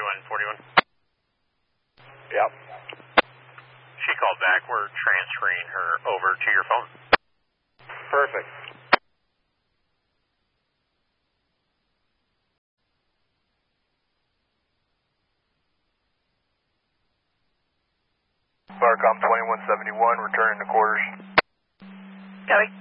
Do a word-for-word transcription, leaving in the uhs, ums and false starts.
one forty-one. Yep. She called back. We're transferring her over to your phone. Perfect. Barcom twenty-one seventy-one, returning to quarters. Copy.